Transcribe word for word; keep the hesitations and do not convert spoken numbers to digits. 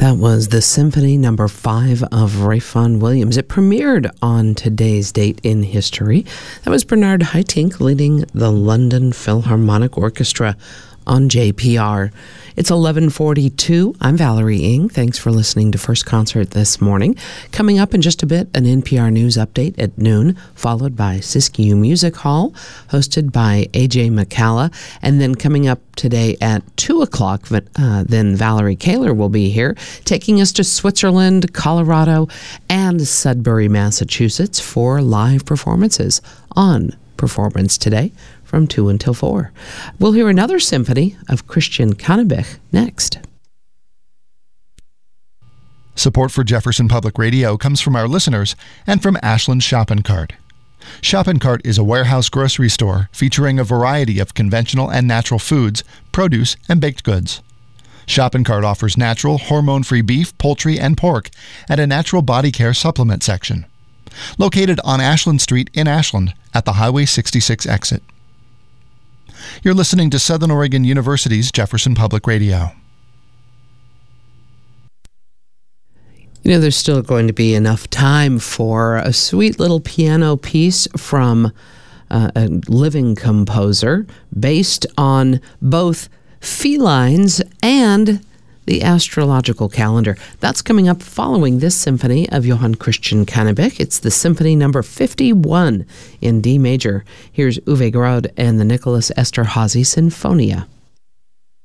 That was the Symphony Number Five of Ralph Vaughan Williams. It premiered on today's date in history. That was Bernard Haitink leading the London Philharmonic Orchestra on J P R. It's eleven forty-two. I'm Valerie Ng. Thanks for listening to First Concert this morning. Coming up in just a bit, an N P R News update at noon, followed by Siskiyou Music Hall, hosted by A J McCalla. And then coming up today at two o'clock, uh, then Valerie Kaler will be here, taking us to Switzerland, Colorado, and Sudbury, Massachusetts for live performances on Performance Today from two until four. We'll hear another symphony of Christian Kannebich next. Support for Jefferson Public Radio comes from our listeners and from Ashland Shop and Cart. Shop and Cart is a warehouse grocery store featuring a variety of conventional and natural foods, produce, and baked goods. Shop and Cart offers natural, hormone-free beef, poultry, and pork and a natural body care supplement section. Located on Ashland Street in Ashland at the Highway sixty-six exit. You're listening to Southern Oregon University's Jefferson Public Radio. You know, there's still going to be enough time for a sweet little piano piece from uh, a living composer based on both felines and the astrological calendar. That's coming up following this symphony of Johann Christian Kannebich. It's the Symphony Number fifty-one in D major. Here's Uwe Grode and the Nicholas Esterhazy Sinfonia.